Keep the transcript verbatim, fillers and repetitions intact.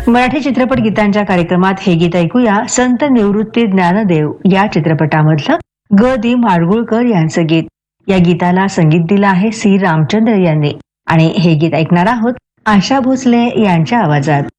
मराठी चित्रपट गीतांच्या कार्यक्रमात हे गीत ऐकूया संत निवृत्ती ज्ञानदेव या चित्रपटामधलं ग दी माडगुळकर यांचं गीत. या गीताला संगीत दिलं आहे सी रामचंद्र यांनी आणि हे गीत ऐकणार आहोत आशा भोसले यांच्या आवाजात.